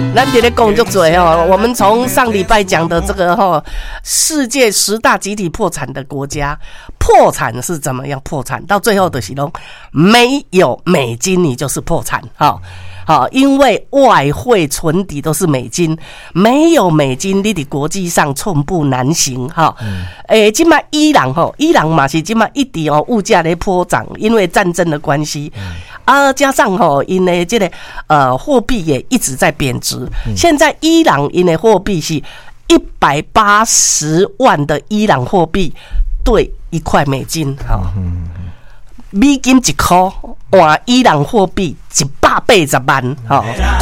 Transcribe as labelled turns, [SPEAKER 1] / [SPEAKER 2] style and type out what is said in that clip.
[SPEAKER 1] 咱在咧讲足多哦，我们从上礼拜讲的这个世界10大集体破产的国家，破产是怎么样破产？到最后的形容，没有美金你就是破产好，因为外汇存底都是美金，没有美金，你在国际上寸步难行哈。现在伊朗嘛是现在一直物价在波涨，因为战争的关系加上因为这个货币也一直在贬值。现在伊朗因的货币是180万的伊朗货币兑1块美金美金1块换伊朗货币180万